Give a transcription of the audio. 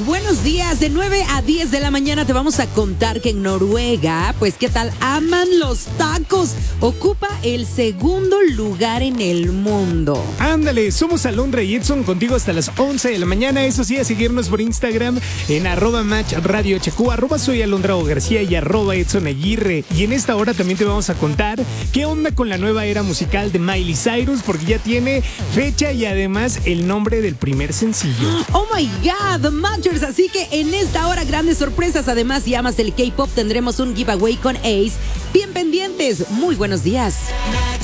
días, buenos días. De 9 a 10 de la mañana te vamos a contar que en Noruega, pues qué tal, aman los tacos. Ocupa el segundo lugar en el mundo. Ándale, somos Alondra y Edson contigo hasta las 11 de la mañana. Eso sí, a seguirnos por Instagram en @matchradiohq, @soy Alondra O García y @Edson Aguirre. Y en esta hora también te vamos a contar qué onda con la nueva era musical de Miley Cyrus, porque ya tiene fecha y además el nombre del primer sencillo. Oh my God, The Matchers. Así que en esta hora grandes sorpresas. Además, si amas el K-pop, tendremos un giveaway con Ace. Bien pendientes. Muy buenos días.